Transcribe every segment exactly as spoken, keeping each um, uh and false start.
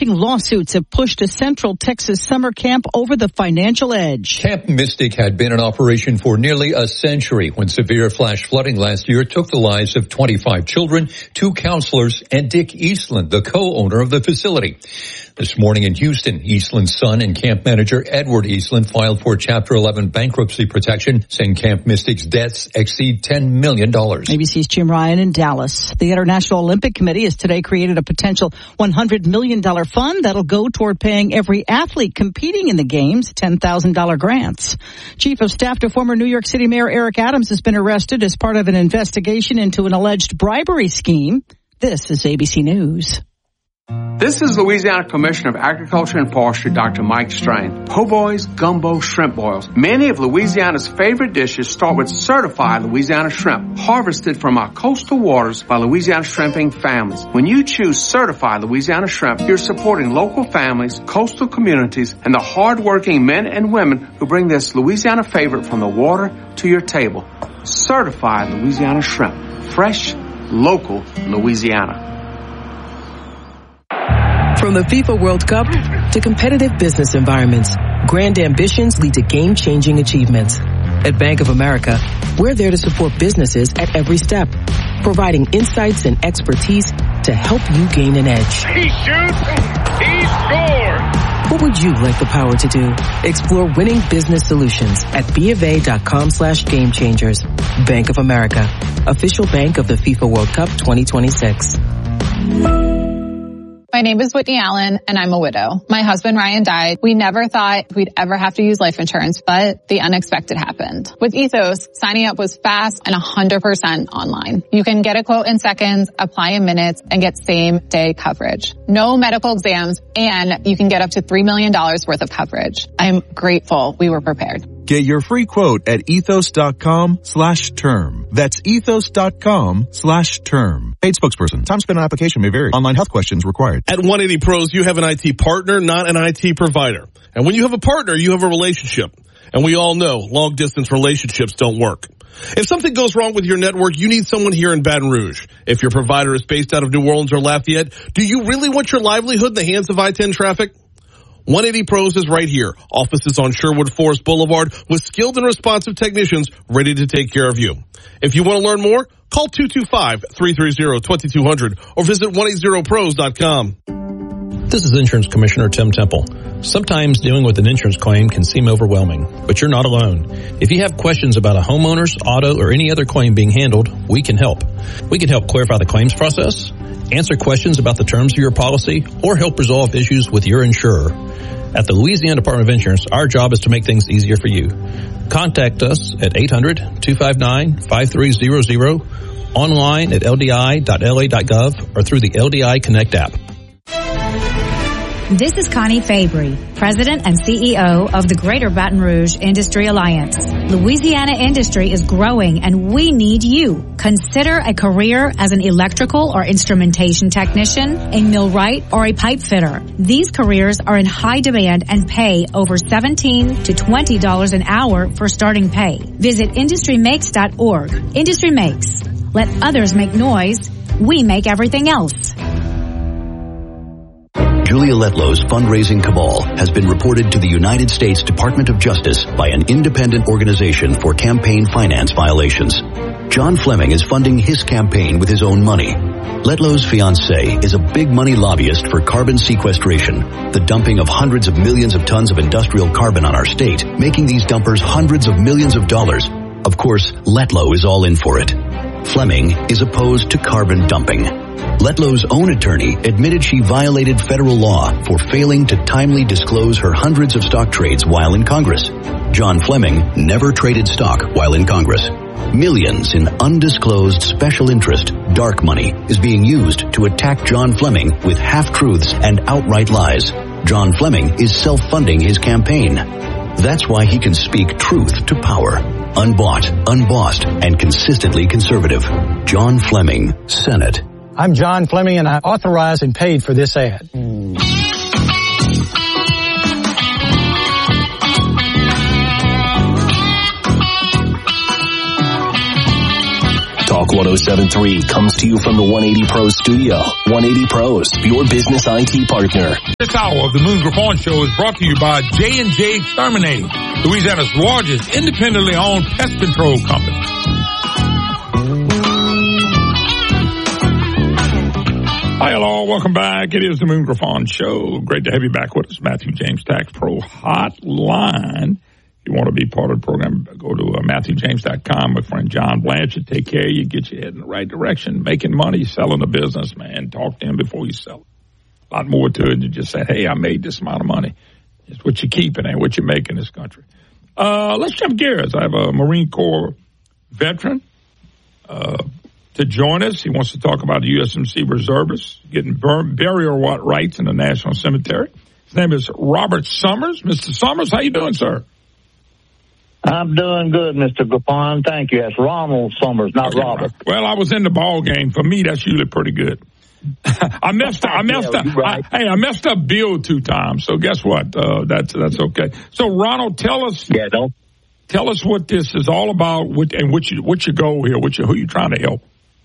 sweeping lawsuits have pushed a Central Texas summer camp over the financial edge. Camp Mystic had been in operation for nearly a century when severe flash flooding last year took the lives of twenty-five children, two counselors, and Dick Eastland, the co-owner of the facility. This morning in Houston, Eastland's son and camp manager Edward Eastland filed for Chapter eleven bankruptcy protection, saying Camp Mystic's debts exceed ten million dollars. A B C's Jim Ryan in Dallas. The International Olympic Committee has today created a potential one hundred million dollars fund that'll go toward paying every athlete competing in the games ten thousand dollars grants. Chief of Staff to former New York City Mayor Eric Adams has been arrested as part of an investigation into an alleged bribery scheme. This is A B C News. This is Louisiana Commissioner of Agriculture and Forestry, Doctor Mike Strain. Po' boys, gumbo, shrimp boils. Many of Louisiana's favorite dishes start with certified Louisiana shrimp, harvested from our coastal waters by Louisiana shrimping families. When you choose certified Louisiana shrimp, you're supporting local families, coastal communities, and the hardworking men and women who bring this Louisiana favorite from the water to your table. Certified Louisiana shrimp. Fresh, local Louisiana. From the FIFA World Cup to competitive business environments, grand ambitions lead to game-changing achievements. At Bank of America, we're there to support businesses at every step, providing insights and expertise to help you gain an edge. He shoots, he scores! What would you like the power to do? Explore winning business solutions at BofA.com slash game changers. Bank of America, official bank of the FIFA World Cup twenty twenty-six. My name is Whitney Allen, and I'm a widow. My husband, Ryan, died. We never thought we'd ever have to use life insurance, but the unexpected happened. With Ethos, signing up was fast and one hundred percent online. You can get a quote in seconds, apply in minutes, and get same-day coverage. No medical exams, and you can get up to three million dollars worth of coverage. I'm grateful we were prepared. Get your free quote at ethos.com slash term. That's ethos.com slash term. Paid spokesperson. Time spent on application may vary. Online health questions required. At one eighty Pros, you have an I T partner, not an I T provider. And when you have a partner, you have a relationship. And we all know long-distance relationships don't work. If something goes wrong with your network, you need someone here in Baton Rouge. If your provider is based out of New Orleans or Lafayette, do you really want your livelihood in the hands of I ten traffic? one eighty Pros is right here. Offices on Sherwood Forest Boulevard with skilled and responsive technicians ready to take care of you. If you want to learn more, call two two five, three three zero, two two zero zero or visit one eighty pros dot com. This is Insurance Commissioner Tim Temple. Sometimes dealing with an insurance claim can seem overwhelming, but you're not alone. If you have questions about a homeowner's, auto, or any other claim being handled, we can help. We can help clarify the claims process, answer questions about the terms of your policy, or help resolve issues with your insurer. At the Louisiana Department of Insurance, our job is to make things easier for you. Contact us at eight hundred, two five nine, five three zero zero, online at L D I dot L A dot gov, or through the L D I Connect app. This is Connie Fabry, President and C E O of the Greater Baton Rouge Industry Alliance. Louisiana industry is growing and we need you. Consider a career as an electrical or instrumentation technician, a millwright, or a pipe fitter. These careers are in high demand and pay over seventeen to twenty dollars an hour for starting pay. Visit industry makes dot org. Industry Makes. Let others make noise. We make everything else. Julia Letlow's fundraising cabal has been reported to the United States Department of Justice by an independent organization for campaign finance violations. John Fleming is funding his campaign with his own money. Letlow's fiancé is a big money lobbyist for carbon sequestration, the dumping of hundreds of millions of tons of industrial carbon on our state, making these dumpers hundreds of millions of dollars. Of course, Letlow is all in for it. Fleming is opposed to carbon dumping. Letlow's own attorney admitted she violated federal law for failing to timely disclose her hundreds of stock trades while in Congress. John Fleming never traded stock while in Congress. Millions in undisclosed special interest, dark money, is being used to attack John Fleming with half-truths and outright lies. John Fleming is self-funding his campaign. That's why he can speak truth to power. Unbought, unbossed, and consistently conservative. John Fleming, Senate. I'm John Fleming, and I authorized and paid for this ad. Talk one oh seven point three comes to you from the one eighty Pros studio. one eighty Pros, your business I T partner. This hour of the Moon Griffon Show is brought to you by J and J Exterminating, Louisiana's largest independently owned pest control company. Hi, hello, welcome back. It is the Moon Griffon Show. Great to have you back with us. Matthew James Tax Pro Hotline. If you want to be part of the program, go to uh, Matthew James dot com. My friend John Blanchard, take care of you, get you head in the right direction, making money, selling a business, man. Talk to him before you sell it. A lot more to it than just say, hey, I made this amount of money. It's what you're keeping and what you make in this country. Uh, let's jump gears. I have a Marine Corps veteran uh, to join us. He wants to talk about the U S M C reservists getting bur- burial rights in the National Cemetery. His name is Robert Summers. Mister Summers, how you doing, sir? I'm doing good, Mister Griffon. Thank you. That's Ronald Summers, not okay, Robert. Well, I was in the ball game. For me, that's usually pretty good. I messed up. I messed yeah, up. Right. I, hey, I messed up Bill two times. So guess what? Uh, that's that's okay. So Ronald, tell us. Yeah, don't. Tell us what this is all about, what, and what you, what's your goal here? What you, who you trying to help?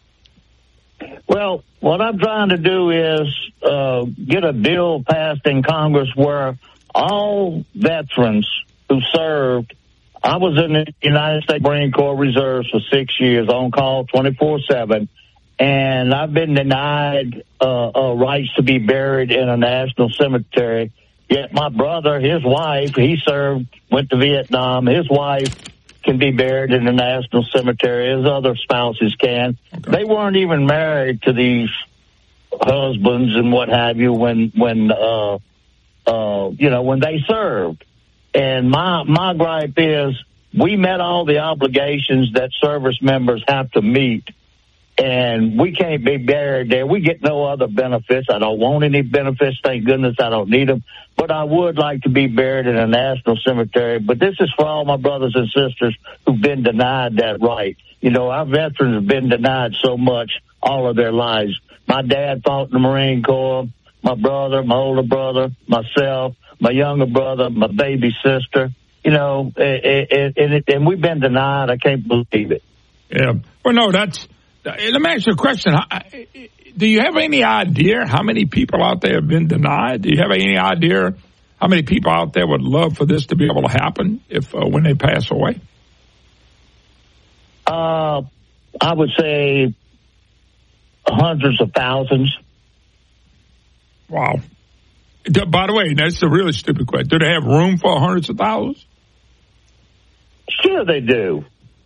Well, what I'm trying to do is uh, get a bill passed in Congress where all veterans who served. I was in the United States Marine Corps Reserves for six years, on call twenty-four seven, and I've been denied uh, uh, rights to be buried in a national cemetery. Yet my brother, his wife, he served, went to Vietnam. His wife can be buried in the national cemetery, as other spouses can. Okay. They weren't even married to these husbands and what have you when, when uh, uh, you know, when they served. And my my gripe is we met all the obligations that service members have to meet, and we can't be buried there. We get no other benefits. I don't want any benefits. Thank goodness I don't need them. But I would like to be buried in a national cemetery. But this is for all my brothers and sisters who've been denied that right. You know, our veterans have been denied so much all of their lives. My dad fought in the Marine Corps. My brother, my older brother, myself, my younger brother, my baby sister, you know, and, and, and we've been denied. I can't believe it. Yeah. Well, no, that's, let me ask you a question. Do you have any idea how many people out there have been denied? Do you have any idea how many people out there would love for this to be able to happen if, uh, when they pass away? Uh, I would say hundreds of thousands. Wow. By the way, that's a really stupid question. Do they have room for hundreds of thousands? Sure they do.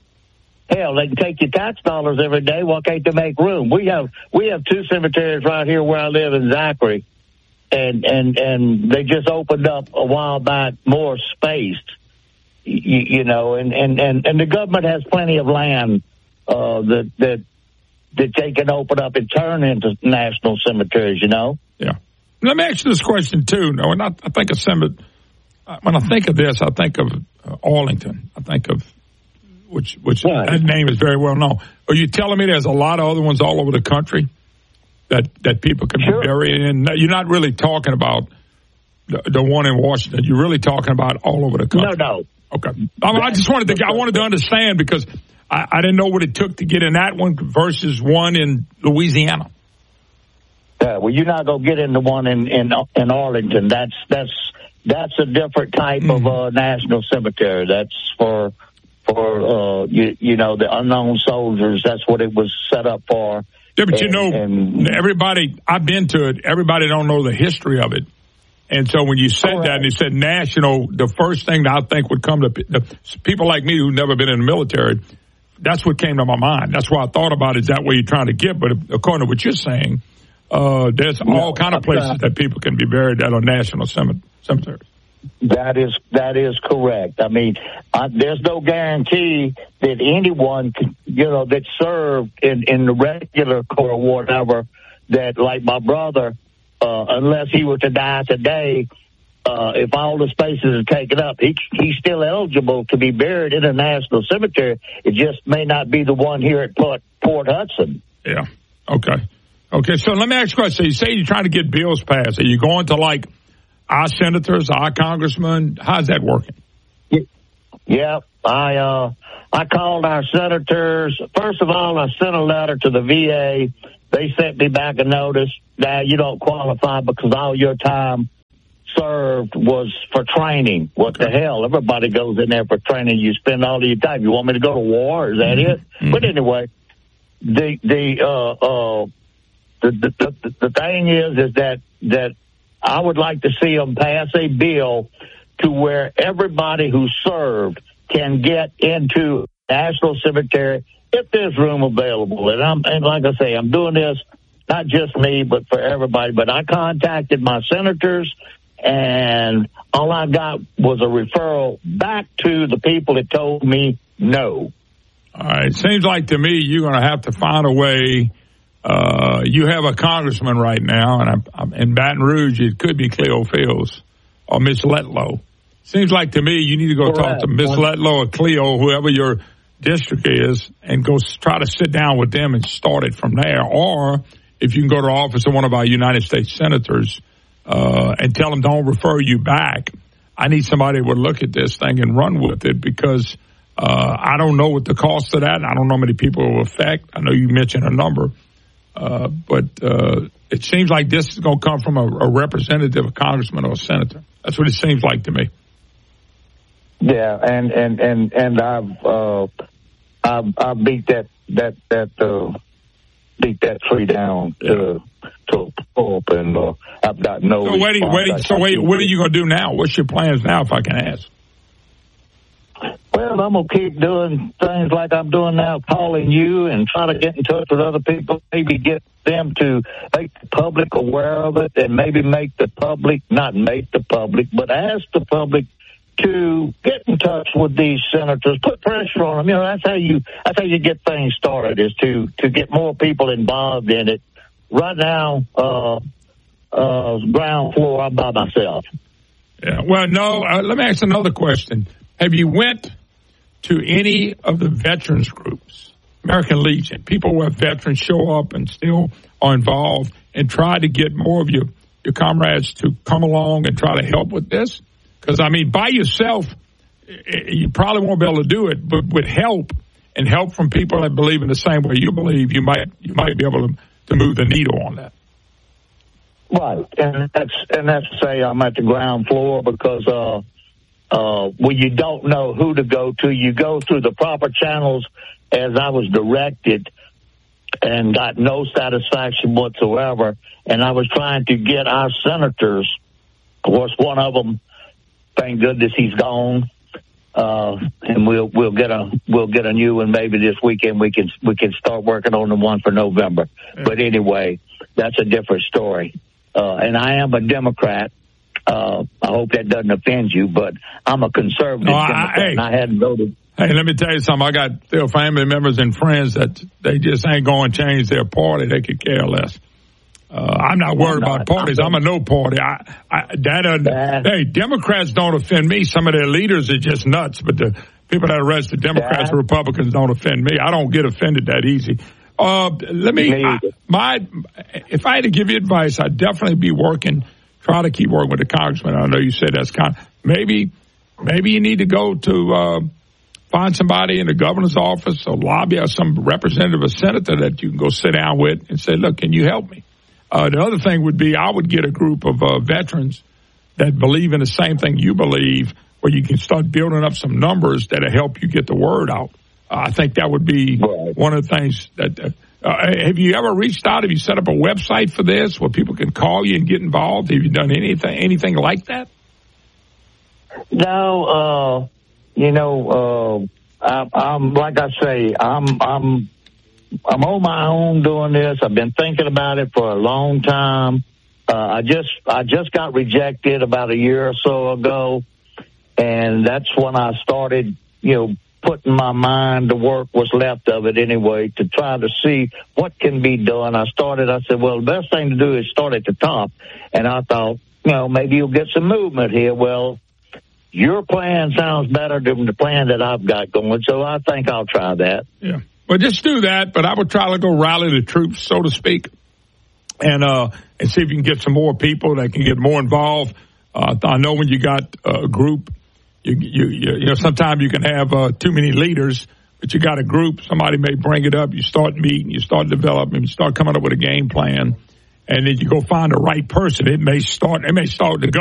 Hell, they can take your tax dollars every day. Why can't they make room? We have we have two cemeteries right here where I live in Zachary, and and and they just opened up a while back more spaced, you, you know, and, and, and, and the government has plenty of land uh, that that that they can open up and turn into national cemeteries, you know. Yeah. Let me ask you this question, too. No, when I, I think of cemetery, when I think of this, I think of uh, Arlington. I think of, which which right. That name is very well known. Are you telling me there's a lot of other ones all over the country that, that people can sure. be buried in? You're not really talking about the, the one in Washington. You're really talking about all over the country. No, no. Okay. I, I just wanted to, I wanted to understand because I, I didn't know what it took to get in that one versus one in Louisiana. Yeah, well, you're not gonna get into one in, in in Arlington. That's that's that's a different type mm-hmm. of uh, national cemetery. That's for for uh, you, you know the unknown soldiers. That's what it was set up for. Yeah, but and, you know, and, everybody I've been to it. Everybody don't know the history of it, and so when you said correct. that and you said national, the first thing that I think would come to the, people like me who've never been in the military. That's what came to my mind. That's why I thought about it. Is that what you're trying to get? But according to what you're saying. Uh, there's all no, kind of places uh, that people can be buried that are national cemeteries. That is that is correct. I mean, uh, there's no guarantee that anyone, can, you know, that served in, in the regular Corps or whatever, that like my brother, uh, unless he were to die today, uh, if all the spaces are taken up, he he's still eligible to be buried in a national cemetery. It just may not be the one here at Port, Port Hudson. Yeah. Okay. Okay, so let me ask you a question. So you say you're trying to get bills passed. Are you going to, like, our senators, our congressmen? How's that working? yeah. I uh, I called our senators. First of all, I sent a letter to the V A. They sent me back a notice that you don't qualify because all your time served was for training. What the hell? Everybody goes in there for training. You spend all of your time. You want me to go to war? Is that it? Mm-hmm. But anyway, the the uh, uh, the, the the the thing is is that that I would like to see them pass a bill to where everybody who served can get into National Cemetery if there's room available. And I'm and like I say, I'm doing this not just me, but for everybody. But I contacted my senators, and all I got was a referral back to the people that told me no. All right. It seems like to me you're going to have to find a way. Uh, you have a congressman right now, and I'm, I'm in Baton Rouge. It could be Cleo Fields or Miss Letlow. Seems like to me you need to go Correct. talk to Miss Letlow or Cleo, whoever your district is, and go try to sit down with them and start it from there. Or if you can go to the office of one of our United States senators uh, and tell them don't refer you back. I need somebody who would look at this thing and run with it, because uh, I don't know what the cost of that. I don't know how many people it will affect. I know you mentioned a number. Uh, but uh, it seems like this is going to come from a, a representative, a congressman, or a senator. That's what it seems like to me. Yeah, and and and and I've uh, I've, I've beat that that that uh, beat that tree down to to pulp, and uh, I've got no. So wait, wait, so wait, what are you going to do now? What's your plans now, if I can ask? Well, I'm going to keep doing things like I'm doing now, calling you and try to get in touch with other people, maybe get them to make the public aware of it, and maybe make the public, not make the public, but ask the public to get in touch with these senators, put pressure on them. You know, that's how you, that's how you get things started, is to, to get more people involved in it. Right now, uh, uh, ground floor, I'm by myself. Yeah. Well, no, uh, let me ask another question. Have you went to any of the veterans groups, American Legion, people where veterans show up and still are involved, and try to get more of your, your comrades to come along and try to help with this? Because, I mean, by yourself, you probably won't be able to do it, but with help, and help from people that believe in the same way you believe, you might you might be able to, to move the needle on that. Right, and that's and that's to say I'm at the ground floor, because uh, uh, when you don't know who to go to, you go through the proper channels as I was directed, and got no satisfaction whatsoever. And I was trying to get our senators, of course, one of them, thank goodness he's gone, uh, and we'll we'll get a we'll get a new one maybe this weekend. We can we can start working on the one for November. Yeah. But anyway, that's a different story. Uh, and I am a Democrat. Uh, I hope that doesn't offend you, but I'm a conservative no, I, Democrat, hey, and I hadn't voted. Hey, let me tell you something. I got still family members and friends that they just ain't going to change their party. They could care less. Uh, I'm not worried I'm not, about parties. I'm, I'm a no party. I, I, that, uh, hey, Democrats don't offend me. Some of their leaders are just nuts, but the people that arrest the Democrats and Republicans don't offend me. I don't get offended that easy. Uh, let me, me I, my, if I had to give you advice, I'd definitely be working, try to keep working with the congressman. I know you said that's kind of, maybe, maybe you need to go to, uh, find somebody in the governor's office or lobby or some representative or senator that you can go sit down with and say, look, can you help me? Uh, the other thing would be I would get a group of uh, veterans that believe in the same thing you believe, where you can start building up some numbers that will help you get the word out. Uh, I think that would be right. One of the things that uh, uh, have you ever reached out? Have you set up a website for this where people can call you and get involved? Have you done anything anything like that? No, uh, you know, uh, I, I'm like I say, I'm I'm I'm on my own doing this. I've been thinking about it for a long time. Uh, I just I just got rejected about a year or so ago, and that's when I started, you know, putting my mind to work, what's left of it anyway, to try to see what can be done. I started, I said, well, the best thing to do is start at the top. And I thought, you know, maybe you'll get some movement here. Well, your plan sounds better than the plan that I've got going, so I think I'll try that. Yeah. Well, just do that, but I would try to go rally the troops, so to speak, and uh, and see if you can get some more people that can get more involved. Uh, I know when you got a group you, you, you, you know, sometimes you can have uh, too many leaders, but you got a group. Somebody may bring it up. You start meeting, you start developing, you start coming up with a game plan, and then you go find the right person. It may start, it may start to go.